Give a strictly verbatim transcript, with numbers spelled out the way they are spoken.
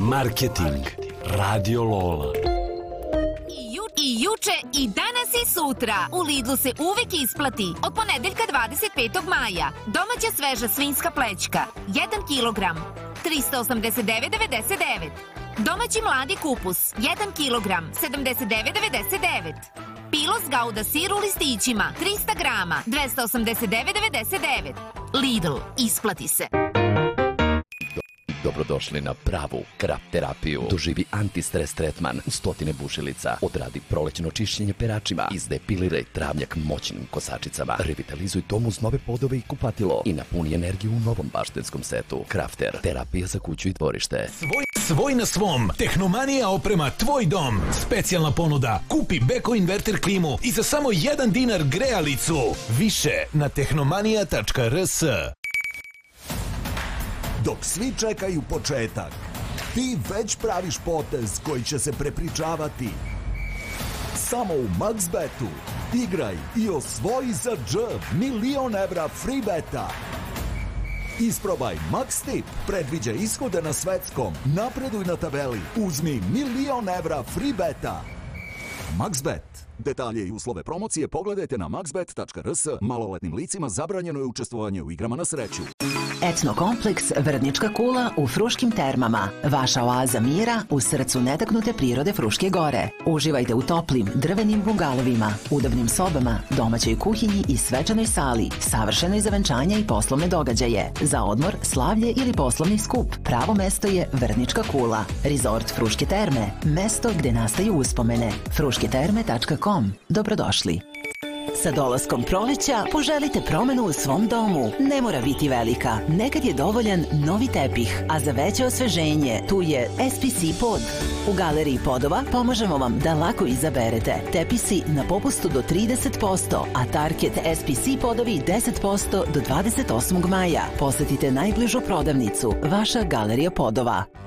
Marketing. Radio Lola. I juče, i danas i sutra. U Lidlu se uvek isplati. Od ponedeljka dvadeset petog maja. Domaća sveža svinjska plećka. jedan kilogram. trista osamdeset devet devedeset devet. Domaći mladi kupus. jedan kilogram. sedamdeset devet devedeset devet. Pilos Gouda sir u listićima. trista grama. dvesta osamdeset devet devedeset devet. Lidl. Isplati se. Dobrodošli na pravu krap terapiju. Doživi antistres tretman u stotine bušilica. Odradi prolećno čišćenje peračima. Izdepiliraj travnjak moćnim kosačicama. Revitalizuj dom uz nove podove i kupatilo. I napuni energiju u novom baštenskom setu. Crafter. Terapija za kuću i dvorište. Svoj, svoj na svom. Tehnomanija oprema tvoj dom. Specijalna ponuda. Kupi Beko inverter klimu i za samo jedan dinar grejalicu. Više na tehnomanija tačka r s. Dok svi čekaju početak, ti već praviš potez koji će se prepričavati. Samo u MaxBetu igraj i osvoji za dž milion evra free beta. Isprobaj Max Tip, predviđa ishode na svetskom, napreduj na tabeli, uzmi milion evra free beta. MaxBet. Detalje i uslove promocije pogledajte na maxbet tačka r s. Maloletnim licima zabranjeno je učestvovanje u igrama na sreću. Etnokompleks Vrnička kula u Fruškim termama. Vaša oaza mira u srcu netaknute prirode Fruške gore. Uživajte u toplim drvenim bungalovima, udobnim sobama, domaćoj kuhinji i svečanoj sali, savršenoj za venčanja i poslovne događaje. Za odmor, slavlje ili poslovni skup, pravo mesto je Vrnička kula. Resort Fruške terme, mesto gde nastaju uspomene. fruške terme tačka com. Dobrodošli. Sa dolaskom proleća poželite promenu u svom domu. Ne mora biti velika, nekad je dovoljan novi tepih, a za veće osveženje tu je es pe ce pod. U galeriji podova pomažemo vam da lako izaberete. Tepisi na popustu do trideset posto, a Target es pe ce podovi deset posto do dvadeset osmog maja. Posetite najbližu prodavnicu, vaša galerija podova.